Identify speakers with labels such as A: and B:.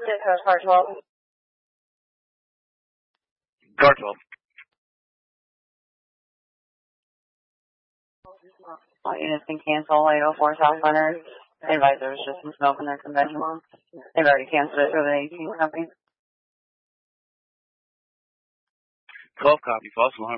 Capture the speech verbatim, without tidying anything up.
A: Dispatch car twelve.
B: Car twelve.
A: All units can cancel eight oh four South Leonard. They advise there was just some smoke in their convention room. They've already canceled it through the eighteen company.
B: twelve copy, false alarm.